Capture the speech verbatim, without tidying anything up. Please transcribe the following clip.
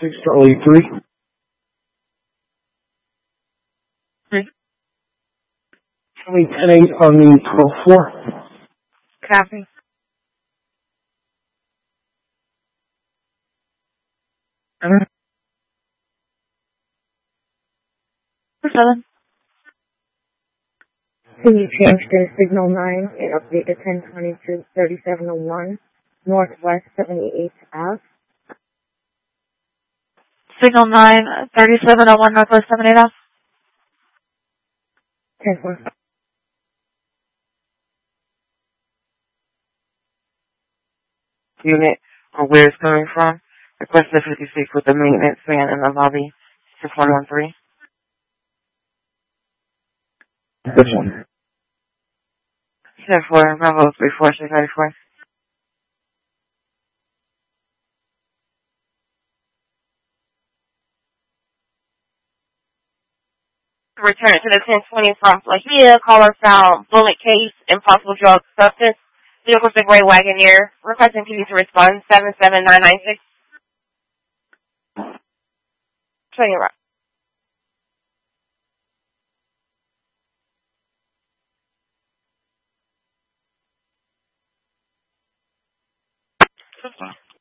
six Charlie three. Three. Charlie ten eight on the twelve four. Copy. Uh-huh. Seven. Can you change the signal nine and update the ten twenty-two thirty-seven oh one Northwest seventy-eighth Ave? Signal nine, thirty-seven oh one Northwest seventy-eighth Ave. ten four. Unit or where it's coming from. Request the fifty-six with the maintenance van in the lobby to four one three. This one. Set for Bravo three four six ninety four. Return to the ten twenty from Flahia. Caller found bullet case, impossible drug substance. Vehicle is a gray Wagoneer. Requesting P D to respond seven seven nine nine six. Training route.